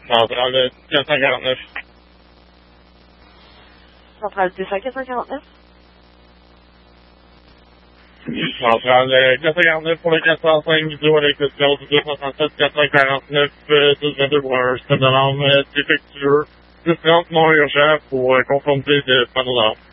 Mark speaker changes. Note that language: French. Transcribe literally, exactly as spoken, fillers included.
Speaker 1: Centrale quatre cent quarante-neuf.
Speaker 2: Centrale deux cent quatre cent quarante-neuf.
Speaker 1: Centrale quatre cent quarante-neuf pour le quatre cent cinq, vidéo avec le numéro du deux cent trente-sept quatre cent quarante-neuf, douze vingt-deux pour un système d'alarme défectueux. plus trente non urgent pour conformité de panneau d'alarme.